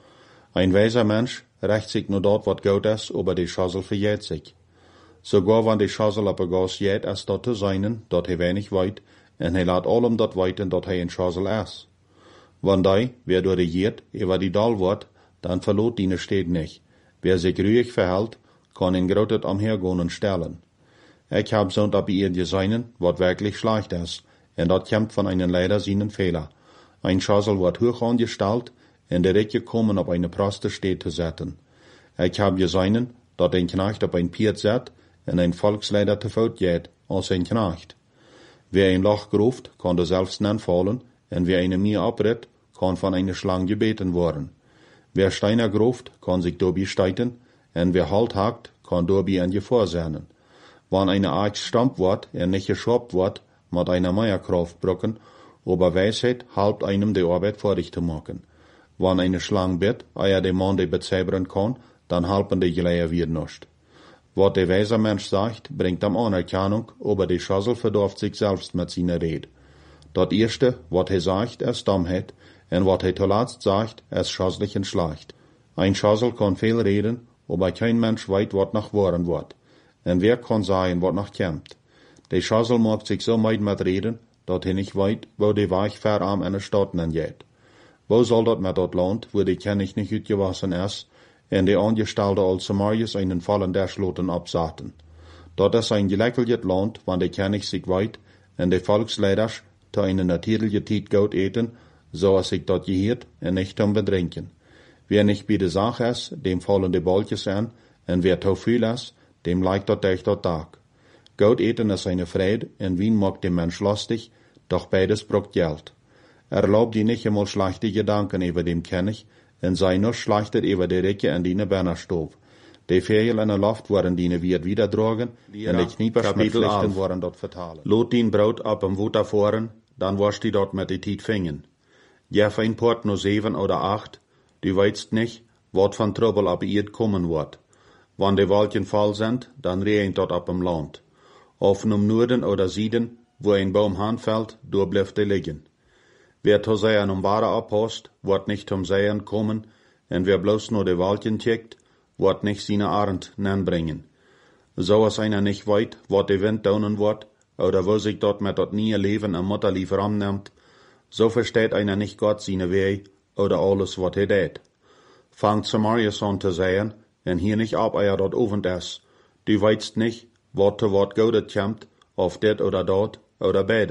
Ein weiser Mensch rächt sich nur dort, wat gut ist, aber die Schassel verjährt sich. Sogar wenn die Schassel aber gas jät, als dort zu seinen, dort he wenig weit, und he laat allem dort weiten, dort he ein Schassel ist. Wenn die, wer durch die jät, über die Dal wird, dann verlot die steht nicht. Wer sich ruhig verhält, kann in Grotet amhergehen und stellen. Ich hab so ab ihr gesehen, wat wirklich schlecht ist, und dat kommt von einem leider seinen Fehler. Ein Schassel wird hoch angestellt, und der Recke kommen auf eine Proste steht zu setzen. Ich hab gesehen, dat ein Knecht auf ein Piet set, und ein Volksleider te voet geht, als ein Knecht. Wer ein Loch gruft, kann er selbst fallen, und wer eine Mier abritt, kann von einer Schlange gebeten worden. Wer Steiner gruft, kann sich dobi steiten, und wer Halt hakt, kann dobi an Gefahr sein. Wann eine Axt stammt wird, und nicht geschobt wird, mit einer Meierkraft brücken, aber Weisheit halbt einem die Arbeit fertig zu machen. Wann eine Schlange bett, eher der Mann die bezaubern kann, dann halpen die Geleier wieder nicht. Was der weiser Mensch sagt, bringt am Anerkennung, aber die Schassel verdorft sich selbst mit seiner Rede. Das erste, was er sagt, ist Dummheit, und was er zuletzt sagt, ist schasslich und schlecht. Ein Schassel kann viel reden, aber kein Mensch weiß, was nach Waren wird. Und wer kann sagen, was nach kommt? Der Schassel macht sich so weit mit reden, dass er nicht weiß, wo die Weich verarm eine Stadt geht. Wo soll dat mit dat Land, wo die König nicht utgewassen ist, und die Angestellte als Samarius einen Fallen der Schloten absaten? Dat ist ein geleckeltes Land, wann der König sich weit, und die Volksleiders zu einer natürlichen Zeit gut eten, so als sich dat gehört, und nicht zum Betrinken. Wer nicht bei der Sache ist, dem fallen die Bolches an, und wer zu viel ist, dem leicht dat durch dat Tag. Gut eten ist eine Freude, und Wien macht den Mensch lustig, doch beides braucht Geld. Erlaubt die nicht einmal schlechte Gedanken über dem König, und sei nur schlechter über die Recke an die Bernerstof. Die Ferien in der Luft waren die wird wieder drogen, und die Kniepers mit Pflichten waren dort vertalen. Lot den Braut ab am Wutter fahren, dann warst die dort mit die Tiet fingen. Jeff ein Port nur sieben oder acht, du weißt nicht, wat von Trouble ab ihr kommen wird. Wann die Waldchen voll sind, dann regnet dort ab im Land. Offen um Norden oder Süden, wo ein Baum handfällt, da bleibt er liegen. Wer zu seien um Ware abhast, wird nicht zum Seien kommen, und wer bloß nur die Waldchen checkt, wird nicht seine Arend bringen. So als einer nicht weit, wat der Wind daunen wird, oder wo sich dort mit dort nie Leben am Mutterlief ramnimmt, so versteht einer nicht Gott seine Weh, oder alles, wat er tät. Fangt Samarius an zu sagen, und hier nicht ab, er dort oben ist. Du weißt nicht, wat zu wat Gott kommt, auf det oder dort, oder beide.